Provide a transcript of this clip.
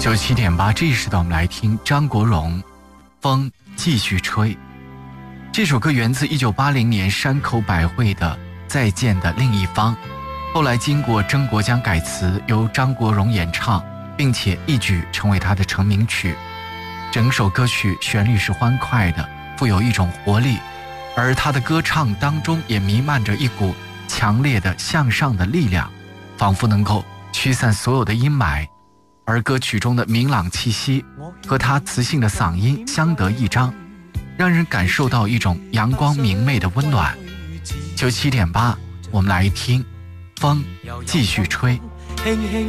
97.8，这一时段我们来听张国荣《风继续吹》。这首歌源自1980年山口百惠的《再见的另一方》，后来经过曾国江改词，由张国荣演唱，并且一举成为他的成名曲。整首歌曲旋律是欢快的，富有一种活力，而他的歌唱当中也弥漫着一股强烈的向上的力量，仿佛能够驱散所有的阴霾。而歌曲中的明朗气息和他磁性的嗓音相得益彰，让人感受到一种阳光明媚的温暖。97.8，我们来听风继续吹。